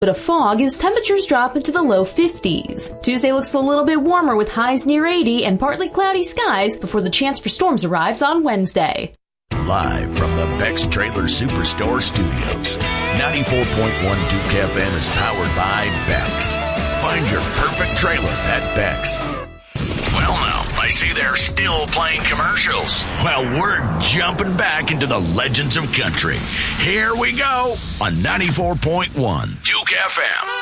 but a fog as temperatures drop into the low 50s. Tuesday looks a little bit warmer with highs near 80 and partly cloudy skies before the chance for storms arrives on Wednesday. Live from the Beck's Trailer Superstore studios, 94.1 Duke FM is powered by Beck's. Find your perfect trailer at Beck's. Well, now, I see they're still playing commercials. Well, we're jumping back into the legends of country. Here we go on 94.1 Duke FM.